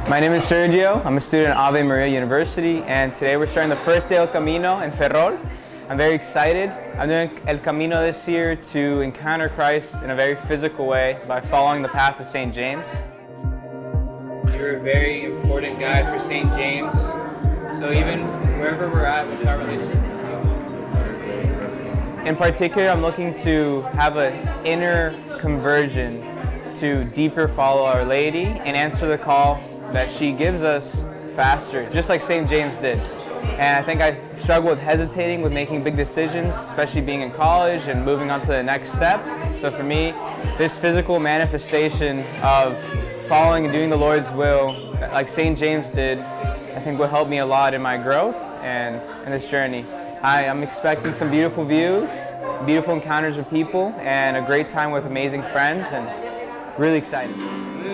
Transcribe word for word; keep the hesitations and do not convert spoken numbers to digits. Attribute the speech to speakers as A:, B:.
A: My name is Sergio. I'm a student at Ave Maria University, and today we're starting the first day El Camino in Ferrol. I'm very excited. I'm doing El Camino this year to encounter Christ in a very physical way by following the path of Saint James. You're a very important guide for Saint James, so even wherever we're at with our relationship. In particular, I'm looking to have an inner conversion to deeper follow Our Lady and answer the call that she gives us faster, just like Saint James did. And I think I struggle with hesitating with making big decisions, especially being in college and moving on to the next step. So for me, this physical manifestation of following and doing the Lord's will, like Saint James did, I think will help me a lot in my growth and in this journey. I am expecting some beautiful views, beautiful encounters with people, and a great time with amazing friends, and really excited.